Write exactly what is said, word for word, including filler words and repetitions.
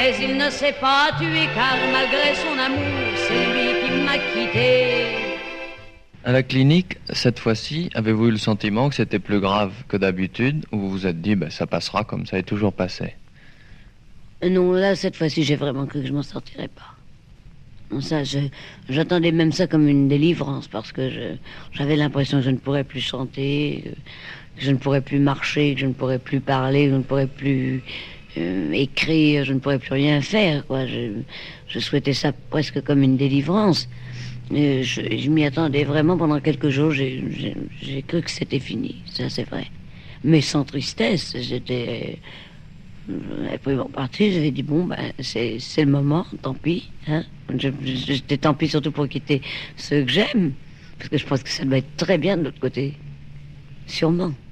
Mais il ne s'est pas tué car malgré son amour, c'est lui qui m'a quitté. À la clinique, cette fois-ci, avez-vous eu le sentiment que c'était plus grave que d'habitude, ou vous vous êtes dit, ben, ça passera comme ça est toujours passé? Non, là, cette fois-ci, j'ai vraiment cru que je m'en sortirais pas. Non, ça, je, j'attendais même ça comme une délivrance, parce que je, j'avais l'impression que je ne pourrais plus chanter, que je ne pourrais plus marcher, que je ne pourrais plus parler, que je ne pourrais plus euh, écrire, je ne pourrais plus rien faire, quoi. Je, je souhaitais ça presque comme une délivrance. Euh, je, je m'y attendais vraiment pendant quelques jours, j'ai, j'ai, j'ai cru que c'était fini, ça c'est vrai. Mais sans tristesse, j'étais... J'avais pris mon parti, j'avais dit bon, ben, c'est, c'est le moment, tant pis. Hein. Je, je, j'étais tant pis surtout pour quitter ceux que j'aime, parce que je pense que ça doit être très bien de l'autre côté. Sûrement.